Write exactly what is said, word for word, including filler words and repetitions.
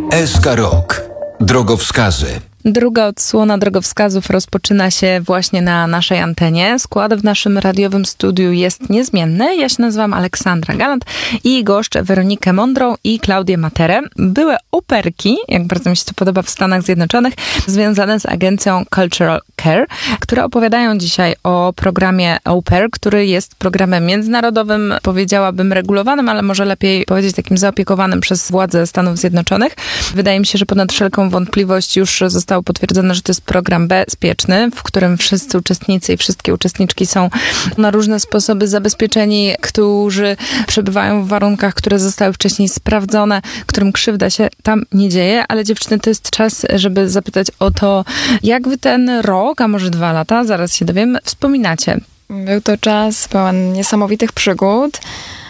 S K Rok. Drogowskazy. Druga odsłona drogowskazów rozpoczyna się właśnie na naszej antenie. Skład w naszym radiowym studiu jest niezmienny. Ja się nazywam Aleksandra Galant i goszczę Weronikę Mądrą i Klaudię Materę. Były operki, jak bardzo mi się to podoba, w Stanach Zjednoczonych, związane z agencją Cultural Care, które opowiadają dzisiaj o programie Au Pair, który jest programem międzynarodowym, powiedziałabym regulowanym, ale może lepiej powiedzieć takim zaopiekowanym przez władze Stanów Zjednoczonych. Wydaje mi się, że ponad wszelką wątpliwość już zostało potwierdzone, że to jest program bezpieczny, w którym wszyscy uczestnicy i wszystkie uczestniczki są na różne sposoby zabezpieczeni, którzy przebywają w warunkach, które zostały wcześniej sprawdzone, którym krzywda się tam nie dzieje, ale dziewczyny, to jest czas, żeby zapytać o to, jak wy ten rok, a może dwa lata, zaraz się dowiem, wspominacie. Był to czas pełen niesamowitych przygód.